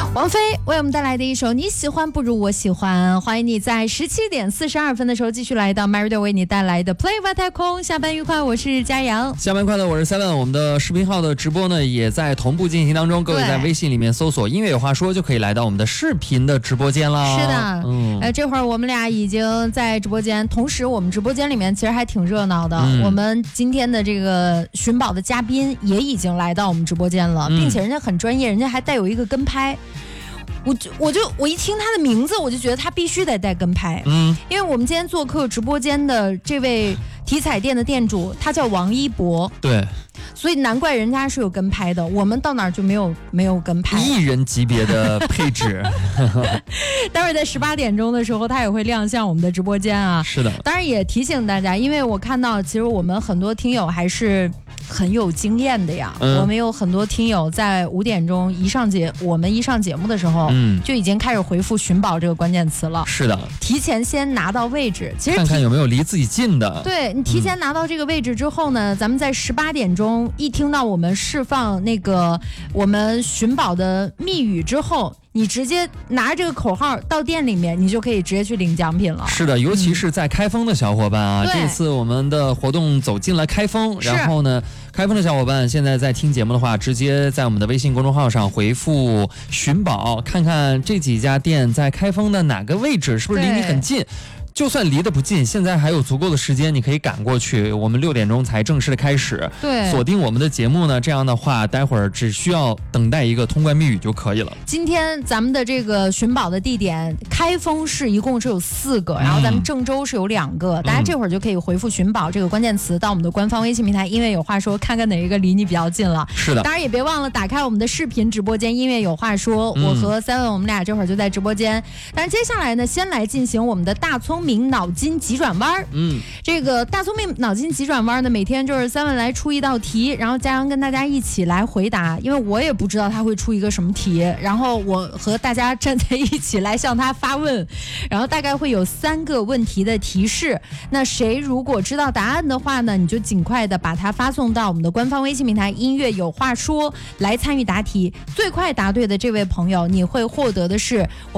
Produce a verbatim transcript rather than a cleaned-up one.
王菲为我们带来的一首《你喜欢不如我喜欢》，欢迎你在十七点四十二分的时候继续来到 MyRadio 为你带来的 Play 外太空。下班愉快，我是佳阳。 下班快乐，我是 Seven。我们的视频号的直播呢也在同步进行当中，各位在微信里面搜索音乐有话说就可以来到我们的视频的直播间了。 是的，嗯，呃，这会儿我们俩已经在直播间，同时我们直播间里面其实还挺热闹的。嗯、我们今天的这个寻宝的嘉宾也已经来到我们直播间了，嗯、并且人家很专业，人家还带有一个跟拍。我就我就我一听他的名字，我就觉得他必须得带跟拍，嗯，因为我们今天做客直播间的这位体彩店的店主，他叫王一博， 对， 所以难怪人家是有跟拍的，我们到哪儿就没有没有跟拍， 艺人级别的配置。 待会儿在十八点钟的时候，他也会亮相我们的直播间啊。 是的， 当然也提醒大家，因为我看到其实我们很多听友还是很有经验的呀，嗯、我们有很多听友在五点钟一上节，我们一上节目的时候，嗯，就已经开始回复寻宝这个关键词了。 是的， 提前先拿到位置，其实看看有没有离自己近的。 对，你提前拿到这个位置之后呢，嗯、咱们在十八点钟一听到我们释放那个我们寻宝的密语之后，你直接拿着这个口号到店里面，你就可以直接去领奖品了。 是的，尤其是在开封的小伙伴啊，嗯、这次我们的活动走进了开封，然后呢，开封的小伙伴现在在听节目的话，直接在我们的微信公众号上回复寻宝，看看这几家店在开封的哪个位置，是不是离你很近。就算离得不近，现在还有足够的时间，你可以赶过去。我们六点钟才正式的开始， 对， 锁定我们的节目呢。这样的话，待会儿只需要等待一个通关密语就可以了。 今天咱们的这个寻宝的地点，开封市一共是有四个，然后咱们郑州是有两个。嗯、大家这会儿就可以回复寻宝这个关键词到我们的官方微信平台，音乐有话说，看看哪一个离你比较近了。 是的， 当然也别忘了打开我们的视频直播间，音乐有话说，嗯、我和三文我们俩这会儿就在直播间。但是接下来呢，先来进行我们的大聪明脑筋急转弯。嗯，这个大聪明脑筋急转弯呢，每天就是三文来出一道题，然后佳阳跟大家一起来回答，因为我也不知道他会出一个什么题，然后我和大家站在一起来向他发问，然后大概会有三个问题的提示，那谁如果知道答案的话呢，你就尽快的把它发送到我们的官方微信平台音乐有话说来参与答题，最快答对的这位朋友，你会获得的是